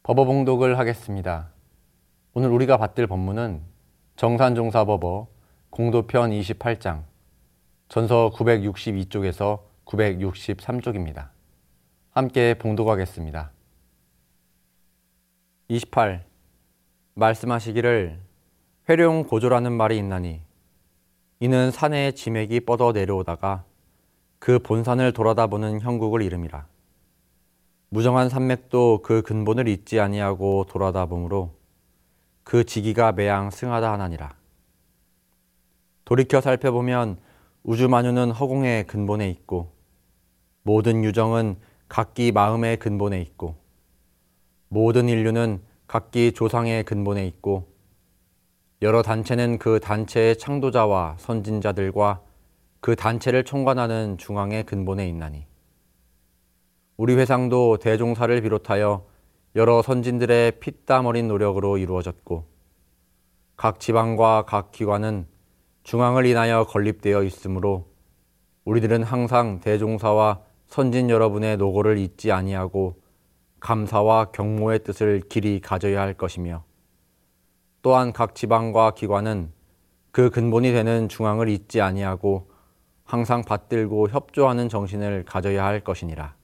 법어봉독을 하겠습니다. 오늘 우리가 받들 법문은 정산종사법어 공도편 28장 전서 962쪽에서 963쪽입니다. 함께 봉독하겠습니다. 28. 말씀하시기를 회룡고조라는 말이 있나니 이는 산에 지맥이 뻗어 내려오다가 그 본산을 돌아다 보는 형국을 이름이라. 무정한 산맥도 그 근본을 잊지 아니하고 돌아다 보므로 그 지기가 매양 승하다 하나니라. 돌이켜 살펴보면 우주만유는 허공의 근본에 있고 모든 유정은 각기 마음의 근본에 있고 모든 인류는 각기 조상의 근본에 있고 여러 단체는 그 단체의 창도자와 선진자들과 그 단체를 총괄하는 중앙의 근본에 있나니 우리 회상도 대종사를 비롯하여 여러 선진들의 피땀 어린 노력으로 이루어졌고 각 지방과 각 기관은 중앙을 인하여 건립되어 있으므로 우리들은 항상 대종사와 선진 여러분의 노고를 잊지 아니하고 감사와 경모의 뜻을 길이 가져야 할 것이며 또한 각 지방과 기관은 그 근본이 되는 중앙을 잊지 아니하고 항상 받들고 협조하는 정신을 가져야 할 것이니라.